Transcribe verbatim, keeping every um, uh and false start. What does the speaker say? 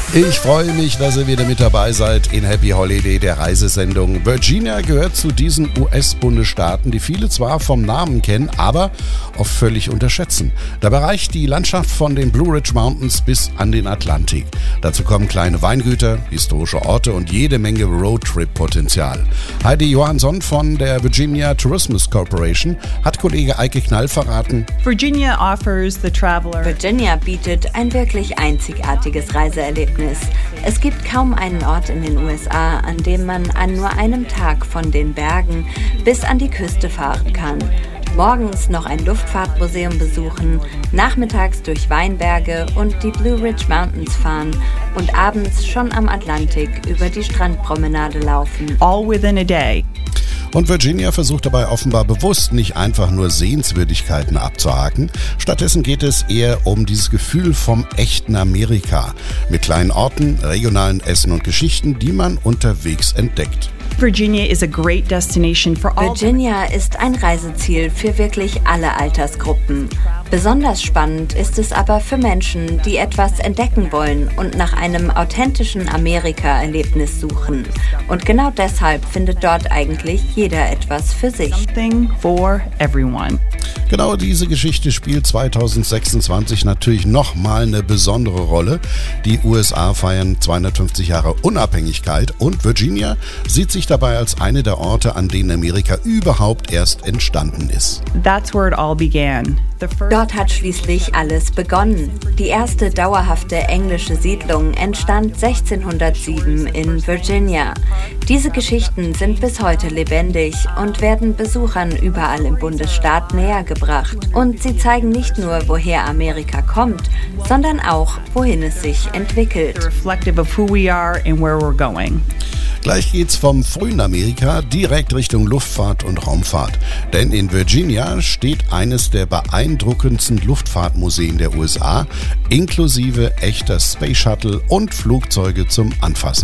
Ich freue mich, dass ihr wieder mit dabei seid in Happy Holiday, der Reisesendung. Virginia gehört zu diesen U S-Bundesstaaten, die viele zwar vom Namen kennen, aber oft völlig unterschätzen. Dabei reicht die Landschaft von den Blue Ridge Mountains bis an den Atlantik. Dazu kommen kleine Weingüter, historische Orte und jede Menge Roadtrip-Potenzial. Heidi Johansson von der Virginia Tourism Corporation hat Kollege Eike Knall verraten: Virginia offers the traveler. Virginia bietet ein wirklich einzigartiges Reiseerlebnis. Es gibt kaum einen Ort in den U S A, an dem man an nur einem Tag von den Bergen bis an die Küste fahren kann. Morgens noch ein Luftfahrtmuseum besuchen, nachmittags durch Weinberge und die Blue Ridge Mountains fahren und abends schon am Atlantik über die Strandpromenade laufen. All within a day. Und Virginia versucht dabei offenbar bewusst nicht einfach nur Sehenswürdigkeiten abzuhaken. Stattdessen geht es eher um dieses Gefühl vom echten Amerika. Mit kleinen Orten, regionalen Essen und Geschichten, die man unterwegs entdeckt. Virginia is a great destination for all. Virginia ist ein Reiseziel für wirklich alle Altersgruppen. Besonders spannend ist es aber für Menschen, die etwas entdecken wollen und nach einem authentischen Amerika-Erlebnis suchen. Und genau deshalb findet dort eigentlich jeder etwas für sich. Something for everyone. Genau diese Geschichte spielt zwanzig sechsundzwanzig natürlich nochmal eine besondere Rolle. Die U S A feiern zweihundertfünfzig Jahre Unabhängigkeit und Virginia sieht sich dabei als eine der Orte, an denen Amerika überhaupt erst entstanden ist. That's where it all began. The first Dort hat schließlich alles begonnen. Die erste dauerhafte englische Siedlung entstand sechzehnhundertsieben in Virginia. Diese Geschichten sind bis heute lebendig und werden Besuchern überall im Bundesstaat näher gebracht. Und sie zeigen nicht nur, woher Amerika kommt, sondern auch, wohin es sich entwickelt. reflective of who we are and where we're going. Gleich geht's vom frühen Amerika direkt Richtung Luftfahrt und Raumfahrt. Denn in Virginia steht eines der beeindruckendsten Luftfahrtmuseen der U S A, inklusive echter Space Shuttle und Flugzeuge zum Anfassen.